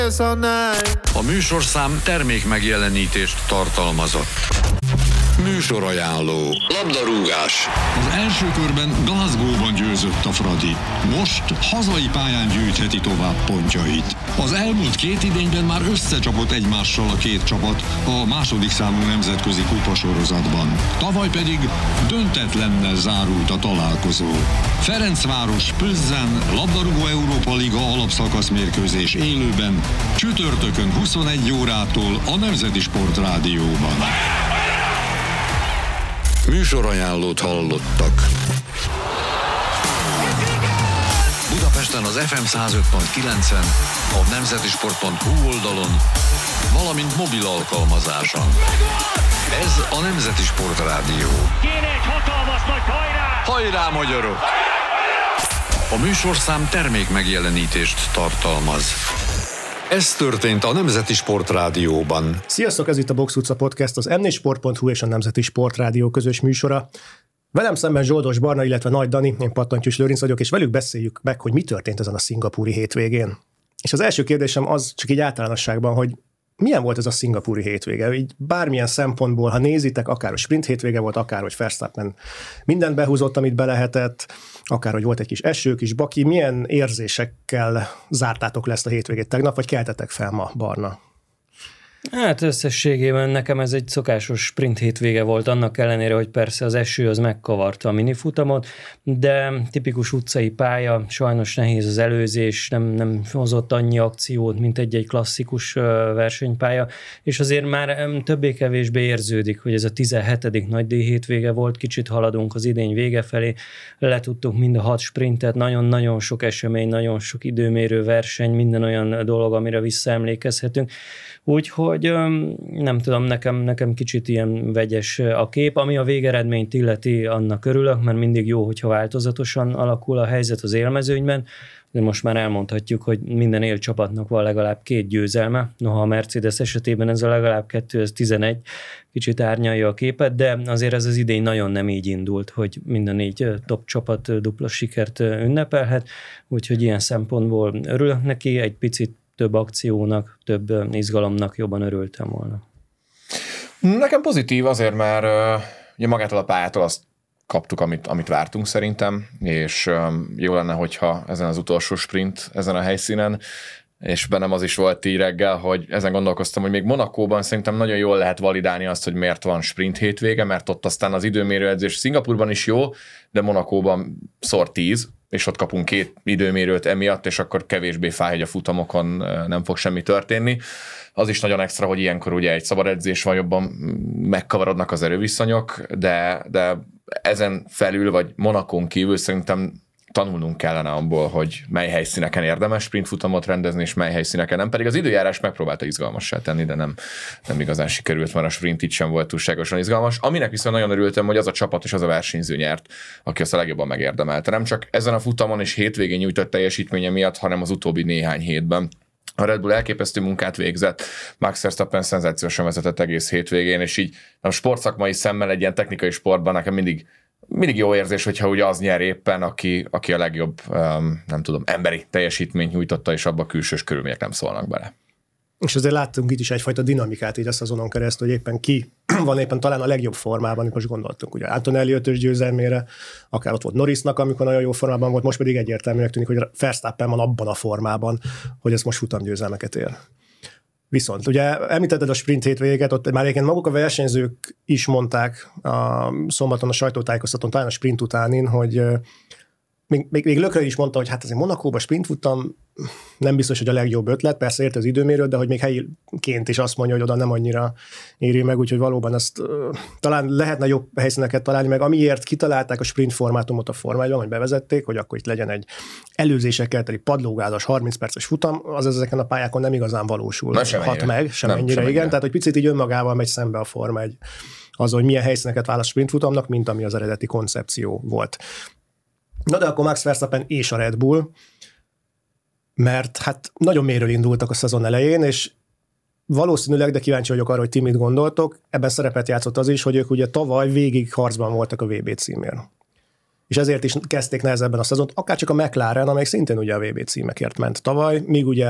A műsorszám termék megjelenítést tartalmazott. Műsorajánló. Labdarúgás. Az első körben Glasgow-ban győzött a Fradi. Most hazai pályán gyűjtheti tovább pontjait. Az elmúlt két idényben már összecsapott egymással a két csapat a második számú nemzetközi kupasorozatban. Tavaly pedig döntetlennel zárult a találkozó. Ferencváros Plzen labdarúgó Európa Liga alapszakasz mérkőzés élőben csütörtökön 21 órától a Nemzeti Sport Rádióban. Műsorajánlót hallottak. Budapesten az FM 105.9-en, a nemzetisport.hu oldalon, valamint mobil alkalmazáson. Ez a Nemzeti Sport Rádió. Kéne egy hatalmas nagy hajrá! Hajrá, magyarok! A műsorszám termék megjelenítést tartalmaz. Ez történt a Nemzeti Sport Rádióban. Sziasztok, ez itt a Box Utca Podcast, az mnsport.hu és a Nemzeti Sport Rádió közös műsora. Velem szemben Zsoldos Barna, illetve Nagy Dani, én Pattantyús Lőrinc vagyok, és velük beszéljük meg, hogy mi történt ezen a szingapúri hétvégén. És az első kérdésem az, csak így általánosságban, hogy milyen volt ez a szingapúri hétvége? Így bármilyen szempontból, ha nézitek, akár a sprint hétvége volt, akár hogy Verstappen mindent behúzott, amit be lehetett, akár hogy volt egy kis eső, kis baki, milyen érzésekkel zártátok le ezt a hétvégét tegnap, vagy keltetek fel ma, Barna? Hát összességében nekem ez egy szokásos sprint hétvége volt, annak ellenére, hogy persze az eső az megkavarta a minifutamot, de tipikus utcai pálya, sajnos nehéz az előzés, nem hozott annyi akciót, mint egy klasszikus versenypálya, és azért már többé-kevésbé érződik, hogy ez a 17. nagydíj hétvége volt, kicsit haladunk az idény vége felé, letudtuk mind a 6 sprintet, nagyon-nagyon sok esemény, nagyon sok időmérő verseny, minden olyan dolog, amire visszaemlékezhetünk. Úgyhogy nem tudom, nekem kicsit ilyen vegyes a kép. Ami a végeredményt illeti, annak örülök, mert mindig jó, hogyha változatosan alakul a helyzet az élmezőnyben, de most már elmondhatjuk, hogy minden élcsapatnak van legalább 2 győzelme. Noha a Mercedes esetében ez a legalább 2, ez 11, kicsit árnyalja a képet, de azért ez az idény nagyon nem így indult, hogy minden 4 top csapat dupla sikert ünnepelhet, úgyhogy ilyen szempontból örülök neki, egy picit több akciónak, több izgalomnak jobban örültem volna. Nekem pozitív azért, mert ugye magától a pályától azt kaptuk, amit vártunk szerintem, és jó lenne, hogyha ezen az utolsó sprint, ezen a helyszínen, és bennem az is volt így reggel, hogy ezen gondolkoztam, hogy még Monacóban szerintem nagyon jól lehet validálni azt, hogy miért van sprint hétvége, mert ott aztán az időmérőedzés Szingapurban is jó, de Monacóban szor 10, és ott kapunk 2 időmérőt emiatt, és akkor kevésbé fáj, hogy a futamokon nem fog semmi történni. Az is nagyon extra, hogy ilyenkor ugye egy szabad edzés van, jobban megkavarodnak az erőviszonyok, de ezen felül, vagy Monacón kívül szerintem tanulnunk kellene abból, hogy mely helyszíneken érdemes sprintfutamot rendezni, és mely helyszíneken nem. Pedig az időjárás megpróbálta izgalmassá tenni, de nem igazán sikerült, mert a sprint itt sem volt túlságosan izgalmas. Aminek viszont nagyon örültem, hogy az a csapat és az a versenyző nyert, aki azt a legjobban megérdemelte. Nem csak ezen a futamon és hétvégén nyújtott teljesítménye miatt, hanem az utóbbi néhány hétben. A Red Bull elképesztő munkát végzett, Max Verstappen szenzációsan vezetett egész hétvégén, és így a sportszakmai szemmel egy ilyen technikai sportban nekem mindig jó érzés, hogyha ugye az nyer éppen, aki a legjobb, nem tudom, emberi teljesítményt nyújtotta, és abba a külsős körülmények nem szólnak bele. És azért láttunk itt is egyfajta dinamikát így a szezonon keresztül, hogy éppen ki van éppen talán a legjobb formában, most gondoltunk ugye Antonelli 5-ös győzelmére, akár ott volt Norrisnak, amikor nagyon jó formában volt, most pedig egyértelműnek tűnik, hogy Verstappen van abban a formában, hogy ez most futamgyőzelmeket ér. Viszont ugye említetted a sprint hétvégét, ott már egyébként maguk a versenyzők is mondták a szombaton a sajtótájékoztatón, talán a sprint utánin, hogy még Lökről is mondta, hogy hát azért Monacóba sprint futam nem biztos, hogy a legjobb ötlet, persze érte az időmérőt, de hogy még helyiként is azt mondja, hogy oda nem annyira éri meg, úgyhogy valóban ezt talán lehetne jobb helyszíneket találni, meg amiért kitalálták a sprint formátumot a Forma 1-ben, hogy bevezették, hogy akkor itt legyen egy előzésekkel teli padlógázas 30 perces futam, az ezeken a pályákon nem igazán valósul. Hat meg, semennyire, igen. Tehát, hogy picit így önmagával megy szembe a Forma 1 az, hogy milyen helyszíneket választ sprint futamnak, mint ami az eredeti koncepció volt. Na de akkor Max Verstappen és a Red Bull, mert hát nagyon mélyről indultak a szezon elején, és valószínűleg, de kíváncsi vagyok arra, hogy ti mit gondoltok, ebben szerepet játszott az is, hogy ők ugye tavaly végig harcban voltak a VB címért. És ezért is kezdték nehezebben a szezont, akár csak a McLaren, amelyik szintén ugye a VB címekért ment tavaly, míg ugye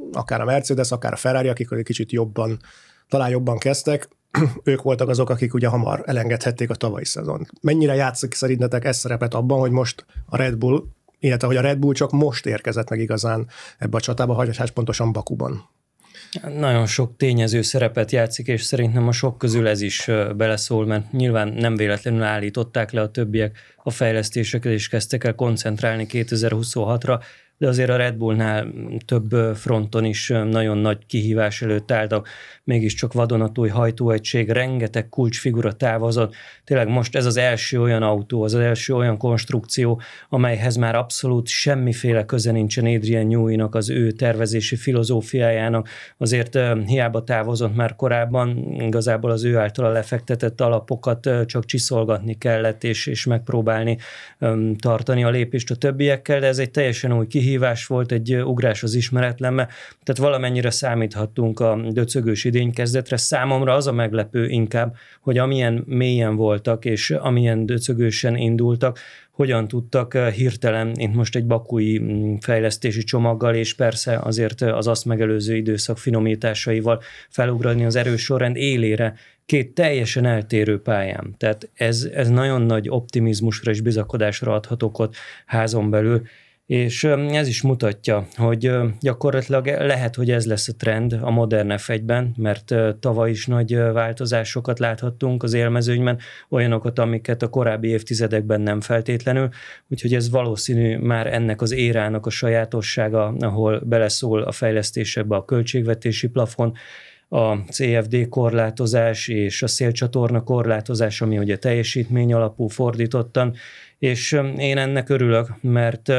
akár a Mercedes, akár a Ferrari, akik egy kicsit talán jobban kezdtek, ők voltak azok, akik ugye hamar elengedhették a tavalyi szezont. Mennyire játszik szerintetek ez szerepet abban, hogy most a Red Bull, illetve hogy a Red Bull csak most érkezett meg igazán ebbe a csatába, hagyhatás pontosan Bakuban? Nagyon sok tényező szerepet játszik, és szerintem a sok közül ez is beleszól, mert nyilván nem véletlenül állították le a többiek a fejlesztéseket, és kezdtek el koncentrálni 2026-ra, de azért a Red Bullnál több fronton is nagyon nagy kihívás előtt álltak, mégiscsak vadonatúj hajtóegység, rengeteg kulcsfigura távozott. Tényleg most ez az első olyan autó, az első olyan konstrukció, amelyhez már abszolút semmiféle köze nincsen Adrian Newey-nak, az ő tervezési filozófiájának. Azért hiába távozott már korábban, igazából az ő általa lefektetett alapokat csak csiszolgatni kellett, és megpróbálni tartani a lépést a többiekkel, de ez egy teljesen új kihívás volt, egy ugrás az ismeretlenbe, tehát valamennyire számíthattunk a döcögős idénykezdetre. Számomra az a meglepő inkább, hogy amilyen mélyen voltak, és amilyen döcögősen indultak, hogyan tudtak hirtelen, itt most egy bakui fejlesztési csomaggal, és persze azért az azt megelőző időszak finomításaival felugrani az erős sorrend élére két teljesen eltérő pályán. Tehát ez nagyon nagy optimizmusra és bizakodásra adhat okot házon belül, és ez is mutatja, hogy gyakorlatilag lehet, hogy ez lesz a trend a modern F1-ben, mert tavaly is nagy változásokat láthattunk az élmezőnyben, olyanokat, amiket a korábbi évtizedekben nem feltétlenül, úgyhogy ez valószínű már ennek az érának a sajátossága, ahol beleszól a fejlesztésekbe a költségvetési plafon, a CFD korlátozás és a szélcsatorna korlátozás, ami ugye teljesítmény alapú fordítottan, és én ennek örülök, mert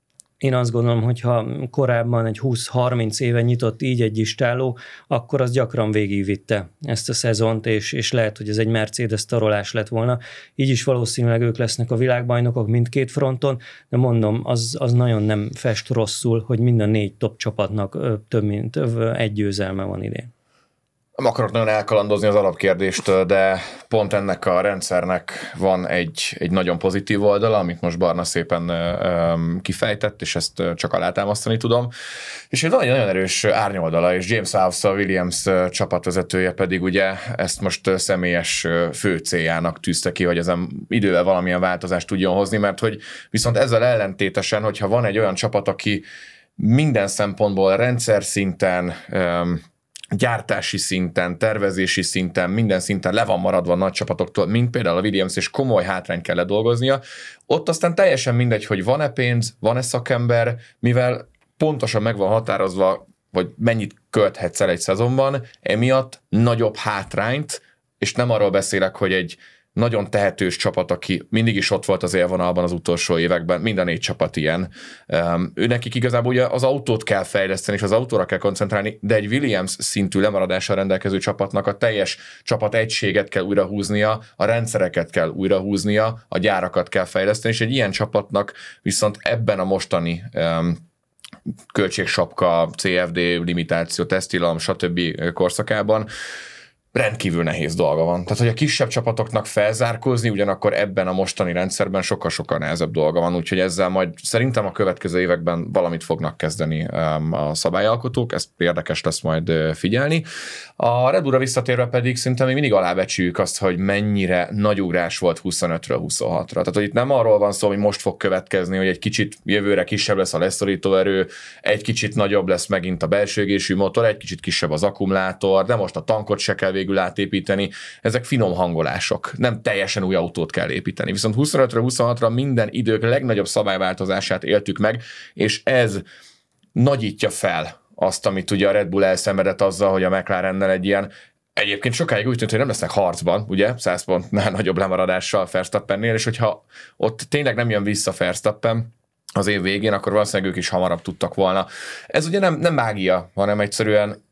én azt gondolom, hogy ha korábban egy 20-30 éve nyitott így egy istáló, akkor az gyakran végigvitte ezt a szezont, és lehet, hogy ez egy Mercedes tarolás lett volna. Így is valószínűleg ők lesznek a világbajnokok mindkét fronton, de mondom, az nagyon nem fest rosszul, hogy mind a 4 top csapatnak több mint egy győzelme van idén. Nem akarok nagyon elkalandozni az alapkérdést, de pont ennek a rendszernek van egy nagyon pozitív oldala, amit most Barna szépen kifejtett, és ezt csak alátámasztani tudom. És van egy nagyon erős árnyoldala, és James Howes, a Williams csapatvezetője pedig ugye ezt most személyes fő céljának tűzte ki, hogy ezen idővel valamilyen változást tudjon hozni, mert hogy viszont ezzel ellentétesen, hogyha van egy olyan csapat, aki minden szempontból rendszer szinten, gyártási szinten, tervezési szinten, minden szinten le van maradva a nagy csapatoktól, mint például a Williams, és komoly hátrányt kell ledolgoznia. Ott aztán teljesen mindegy, hogy van-e pénz, van-e szakember, mivel pontosan meg van határozva, hogy mennyit költhetsz el egy szezonban, emiatt nagyobb hátrányt, és nem arról beszélek, hogy egy nagyon tehetős csapat, aki mindig is ott volt az élvonalban az utolsó években, mind a 4 csapat ilyen. Nekik igazából ugye az autót kell fejleszteni, és az autóra kell koncentrálni, de egy Williams szintű lemaradással rendelkező csapatnak a teljes csapat egységet kell újrahúznia, a rendszereket kell újrahúznia, a gyárakat kell fejleszteni, és egy ilyen csapatnak viszont ebben a mostani költségsapka, CFD, limitáció, tesztilalom, stb. Korszakában rendkívül nehéz dolga van. Tehát, hogy a kisebb csapatoknak felzárkózni, ugyanakkor ebben a mostani rendszerben sokkal-sokkal nehezebb dolga van, úgyhogy ezzel majd szerintem a következő években valamit fognak kezdeni a szabályalkotók, ezt érdekes lesz majd figyelni. A Red Bullra visszatérve pedig szerintem még mindig alábecsüljük azt, hogy mennyire nagy ugrás volt 25-ről 26-ra. Tehát, hogy itt nem arról van szó, hogy most fog következni, hogy egy kicsit jövőre kisebb lesz a leszorító erő, egy kicsit nagyobb lesz megint a belső égésű motor, egy kicsit kisebb az akkumulátor, de most a tankot se kell végül átépíteni. Ezek finom hangolások. Nem teljesen új autót kell építeni. Viszont 25-ről 26-ra minden idők legnagyobb szabályváltozását éltük meg, és ez nagyítja fel azt, amit ugye a Red Bull elszenvedett azzal, hogy a McLarennel egy ilyen, egyébként sokáig úgy tűnt, hogy nem lesznek harcban, ugye, 100 pontnál nagyobb lemaradással Verstappennél, és hogyha ott tényleg nem jön vissza Verstappen az év végén, akkor valószínűleg ők is hamarabb tudtak volna. Ez ugye nem mágia, hanem egyszerűen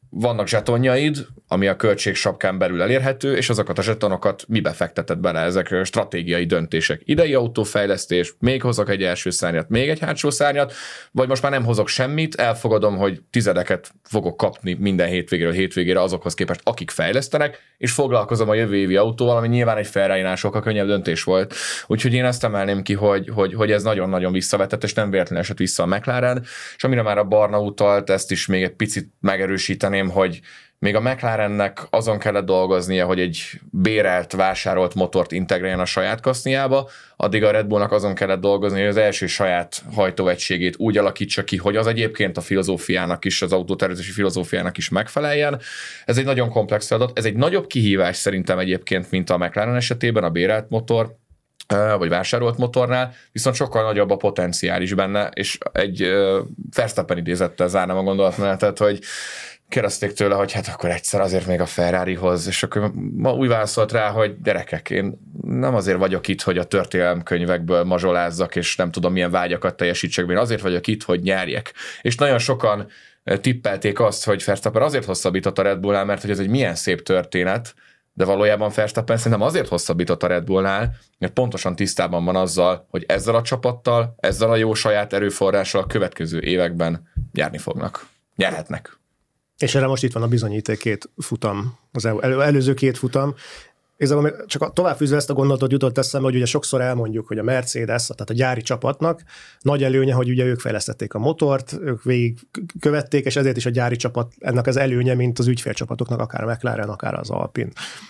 vannak zsetonjaid, ami a költségsapkán belül elérhető, és azokat a zsetonokat mibe fekteted bele, ezek stratégiai döntések. Idei autófejlesztés, még hozok egy első szárnyat, még egy hátsó szárnyat, vagy most már nem hozok semmit, elfogadom, hogy tizedeket fogok kapni minden hétvégére azokhoz képest, akik fejlesztenek, és foglalkozom a jövő évi autóval, ami nyilván egy Ferrari-nál sokkal könnyebb döntés volt. Úgyhogy én ezt emelném ki, hogy ez nagyon-nagyon visszavetett, és nem véletlenül esett vissza a McLaren, és amire már a Barna utalt, ezt is még egy picit megerősíteném, hogy még a McLarennek azon kellett dolgoznia, hogy egy bérelt, vásárolt motort integráljon a saját kaszniába, addig a Red Bullnak azon kellett dolgozni, hogy az első saját hajtóegységét úgy alakítsa ki, hogy az egyébként a filozófiának is, az autótervezési filozófiának is megfeleljen. Ez egy nagyon komplex feladat, ez egy nagyobb kihívás szerintem egyébként, mint a McLaren esetében, a bérelt motor, vagy vásárolt motornál, viszont sokkal nagyobb a potenciál is benne, és egy Verstappen idézettel zárnám a gondolatmenetet, hogy kérdezték tőle, hogy hát akkor egyszer azért még a Ferrarihoz, és akkor ma úgy válaszolt rá, hogy gyerekek, én nem azért vagyok itt, hogy a történelemkönyvekből mazsolázzak, és nem tudom milyen vágyakat teljesítsek, én azért vagyok itt, hogy nyerjek. És nagyon sokan tippelték azt, hogy Verstappen azért hosszabbított a Red Bullnál, mert hogy ez egy milyen szép történet, de valójában Verstappen szerintem azért hosszabbított a Red Bullnál, mert pontosan tisztában van azzal, hogy ezzel a csapattal, ezzel a jó saját erőforrással a következő években járni fognak. Nyerhetnek. És erre most itt van a bizonyíték 2 futam, az előző 2 futam. Igazából csak továbbfűzve ezt a gondolatot jutott eszembe, hogy ugye sokszor elmondjuk, hogy a Mercedes, tehát a gyári csapatnak nagy előnye, hogy ugye ők fejlesztették a motort, ők végig követték, és ezért is a gyári csapat ennek az előnye, mint az ügyfélcsapatoknak, akár a McLaren, akár az Alpine.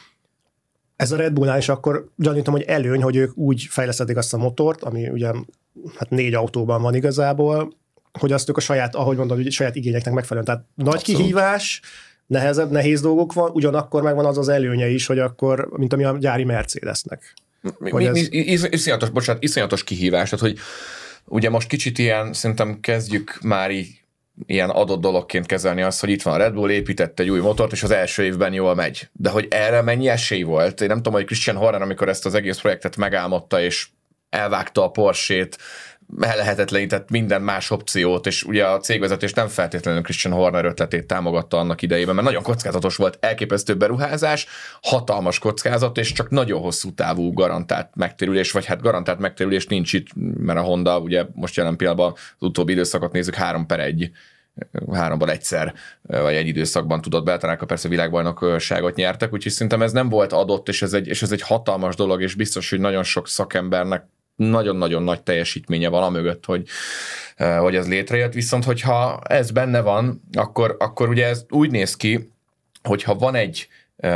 Ez a Red Bullnál is akkor gyanítom, hogy előny, hogy ők úgy fejlesztették azt a motort, ami ugye 4 autóban van igazából, hogy azt ők a saját, ahogy mondod, hogy saját igényeknek megfelelően. Tehát nagy kihívás, nehéz dolgok van, ugyanakkor megvan az az előnye is, hogy akkor, mint ami a gyári Mercedesnek. Iszonyatos kihívás. Tehát, hogy ugye most kicsit ilyen, szerintem kezdjük már így ilyen adott dologként kezelni azt, hogy itt van a Red Bull, épített egy új motort, és az első évben jól megy. De hogy erre mennyi esély volt? Én nem tudom, hogy Christian Horner, amikor ezt az egész projektet megálmodta, és elvágta a Porsche-t, ellehetetlenített minden más opciót, és ugye a cégvezetés nem feltétlenül Christian Horner ötletét támogatta annak idejében, mert nagyon kockázatos volt, elképesztő beruházás, hatalmas kockázat, és csak nagyon hosszú távú garantált megtérülés, vagy hát garantált megtérülés nincs itt, mert a Honda ugye most jelen pillanatban az utóbbi időszakot nézzük 3/1, 3-ból egyszer, vagy egy időszakban tudott beállítani, persze világbajnokságot nyertek, úgyhogy szerintem ez nem volt adott, és ez egy hatalmas dolog, és biztos, hogy nagyon sok szakembernek nagyon-nagyon nagy teljesítménye van amögött, hogy ez létrejött, viszont hogyha ez benne van, akkor ugye ez úgy néz ki, hogyha van egy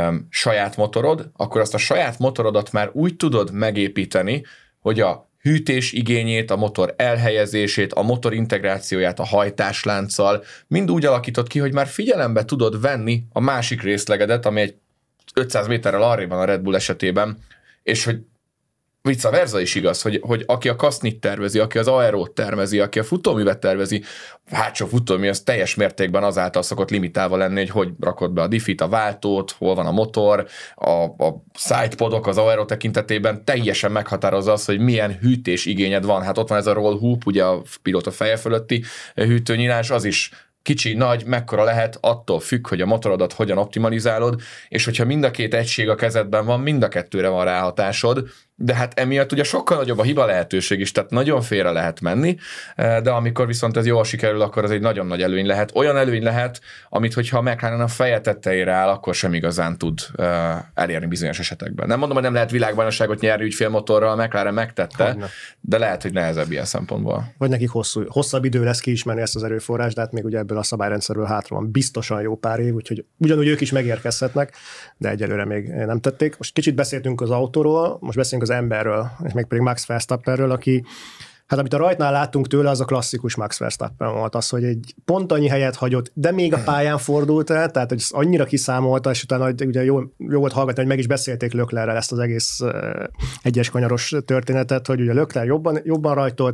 saját motorod, akkor azt a saját motorodat már úgy tudod megépíteni, hogy a hűtés igényét, a motor elhelyezését, a motor integrációját a hajtáslánccal mind úgy alakított ki, hogy már figyelembe tudod venni a másik részlegedet, ami egy 500 méterrel arrébb van a Red Bull esetében, és hogy vice versa is igaz, hogy aki a kasznit tervezi, aki az aerót tervezi, aki a futóművet tervezi, hátsó futómű az teljes mértékben azáltal szokott limitálva lenni, hogy rakod be a diffit, a váltót, hol van a motor, a sidepodok az aeró tekintetében teljesen meghatározza az, hogy milyen hűtés igényed van. Hát ott van ez a roll hoop, ugye a pilóta feje fölötti hűtőnyílás, az is kicsi, nagy, mekkora lehet, attól függ, hogy a motorodat hogyan optimalizálod, és hogyha mind a 2 egység a kezedben van, mind a 2-re van ráhatásod, de hát emiatt ugye sokkal nagyobb a hiba lehetőség is, tehát nagyon félre lehet menni, de amikor viszont ez jól sikerül, akkor az egy nagyon nagy előny lehet. Olyan előny lehet, amit hogyha a McLaren a feje tetejére áll, akkor sem igazán tud elérni bizonyos esetekben. Nem mondom, hogy nem lehet világbajnokságot nyerni ügyfélmotorral, a McLaren megtette, de lehet, hogy nehezebb ilyen szempontból. Vagy nekik hosszabb idő lesz kiismerni ezt az erőforrást, de hát még ugye ebből a szabályrendszerből hátra van biztosan jó pár év, úgyhogy ugyanúgy ők is megérkezhetnek, de egyelőre még nem tették. Most kicsit beszéltünk az autóról, most beszélünk az emberről, és még pedig Max Verstappenről, aki, hát amit a rajtnál láttunk tőle, az a klasszikus Max Verstappen volt, az, hogy egy pont annyi helyet hagyott, de még a pályán fordult el, tehát hogy ezt annyira kiszámolta, és utána ugye jó volt hallgatni, hogy meg is beszélték Leclerrel ezt az egész egyes kanyaros történetet, hogy ugye Leclerc jobban rajtolt,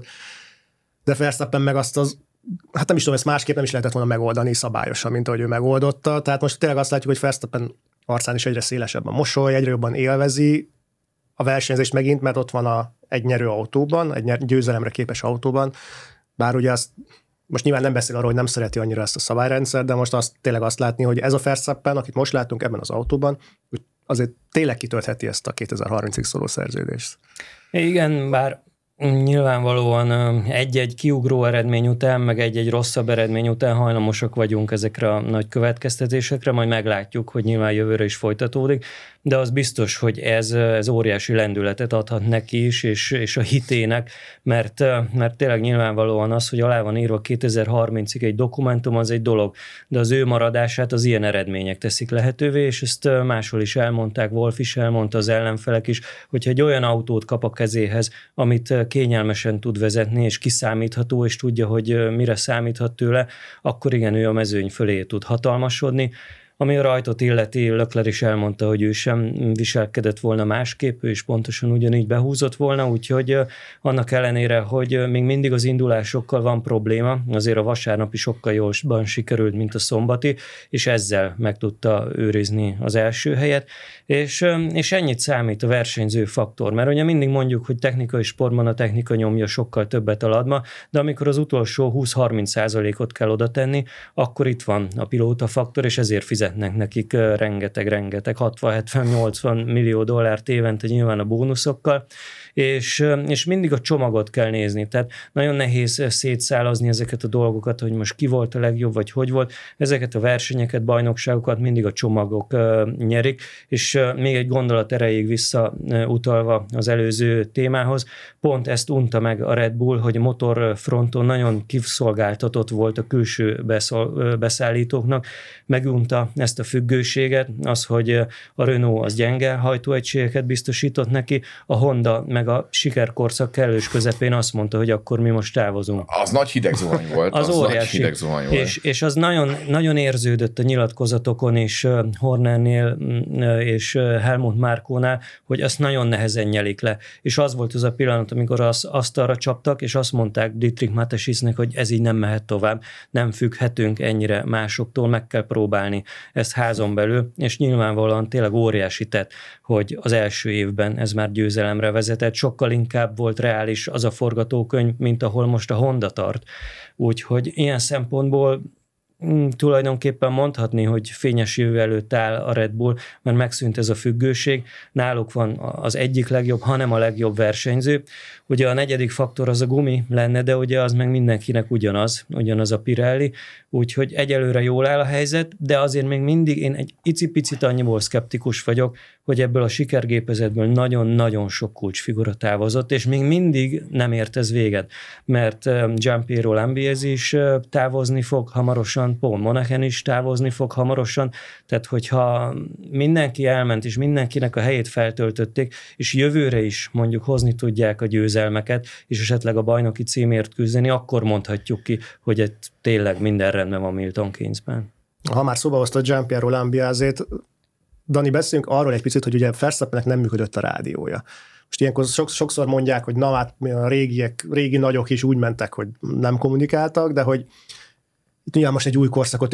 de Verstappen meg azt hát nem is tudom, ezt másképp nem is lehetett volna megoldani szabályosan, mint ahogy ő megoldotta. Tehát most tényleg azt látjuk, hogy Verstappen arcán is egyre szélesebb a mosoly, egyre jobban élvezi a versenyzést megint, mert ott van egy nyerő autóban, egy győzelemre képes autóban, bár ugye azt most nyilván nem beszél arról, hogy nem szereti annyira ezt a szabályrendszert, de most tényleg azt látni, hogy ez a Verstappen, akit most látunk ebben az autóban, azért tényleg kitöltheti ezt a 2030-ig szóló szerződést. Igen, bár nyilvánvalóan egy-egy kiugró eredmény után, meg egy-egy rosszabb eredmény után hajlamosak vagyunk ezekre a nagy következtetésekre, majd meglátjuk, hogy nyilván jövőre is folytatódik, de az biztos, hogy ez óriási lendületet adhat neki is, és a hitének, mert tényleg nyilvánvalóan az, hogy alá van írva 2030-ig egy dokumentum, az egy dolog, de az ő maradását az ilyen eredmények teszik lehetővé, és ezt máshol is elmondták, Wolf is elmondta, az ellenfelek is, hogyha egy olyan autót kap a kezéhez, amit kényelmesen tud vezetni, és kiszámítható, és tudja, hogy mire számíthat tőle, akkor igen, ő a mezőny fölé tud hatalmasodni. Ami a rajtot illeti, Leclerc is elmondta, hogy ő sem viselkedett volna másképp, ő is pontosan ugyanígy behúzott volna, úgyhogy annak ellenére, hogy még mindig az indulásokkal van probléma, azért a vasárnapi sokkal jobban sikerült, mint a szombati, és ezzel meg tudta őrizni az első helyet, és ennyit számít a versenyző faktor, mert ugye mindig mondjuk, hogy technikai sportban a technika nyomja sokkal többet a ladma, de amikor az utolsó 20-30%-ot kell oda tenni, akkor itt van a pilóta faktor, és ezért fizetnek nekik rengeteg, 60-70-80 millió dollárt évente nyilván a bónuszokkal, és mindig a csomagot kell nézni, tehát nagyon nehéz szétszálazni ezeket a dolgokat, hogy most ki volt a legjobb, vagy hogy volt. Ezeket a versenyeket, bajnokságokat mindig a csomagok nyerik, és még egy gondolat erejéig visszautalva az előző témához, pont ezt unta meg a Red Bull, hogy a motorfronton nagyon kiszolgáltatott volt a külső beszállítóknak, megunta ezt a függőséget, az, hogy a Renault az gyenge hajtóegységeket biztosított neki, a Honda meg a sikerkorszak kellős közepén azt mondta, hogy akkor mi most távozunk. Az nagy hideg zuhany volt. Az óriási. Nagy hideg zuhany volt. És az nagyon, nagyon érződött a nyilatkozatokon is Hornernél és Helmut Markónál, hogy azt nagyon nehezen nyelik le. És az volt az a pillanat, amikor asztalra csaptak, és azt mondták Dietrich Matesisnek, hogy ez így nem mehet tovább, nem függhetünk ennyire másoktól, meg kell próbálni ezt házon belül, és nyilvánvalóan tényleg óriási tett, hogy az első évben ez már győzelemre vezetett, sokkal inkább volt reális az a forgatókönyv, mint ahol most a Honda tart. Úgyhogy ilyen szempontból tulajdonképpen mondhatni, hogy fényes jövő előtt áll a Red Bull, mert megszűnt ez a függőség. Náluk van az egyik legjobb, hanem a legjobb versenyző. Ugye a negyedik faktor az a gumi lenne, de ugye az meg mindenkinek ugyanaz a Pirelli, úgyhogy egyelőre jól áll a helyzet, de azért még mindig én egy icipicit annyiból szkeptikus vagyok, hogy ebből a sikergépezetből nagyon-nagyon sok kulcsfigura távozott, és még mindig nem ért ez véget, mert Giampiero Lambiase is távozni fog hamarosan, Paul Monahan is távozni fog hamarosan, tehát hogyha mindenki elment, és mindenkinek a helyét feltöltötték, és jövőre is mondjuk hozni tudják a győzelmeket, és esetleg a bajnoki címért küzdeni, akkor mondhatjuk ki, hogy itt tényleg minden rendben van Milton Keynesben. Ha már szóba hoztad Giampiero Lambiasét, Dani, beszéljünk arról egy picit, hogy ugye Verstappennek nem működött a rádiója. Most ilyenkor sokszor mondják, hogy na hát a régi nagyok is úgy mentek, hogy nem kommunikáltak, de hogy itt nyilván most egy új korszakot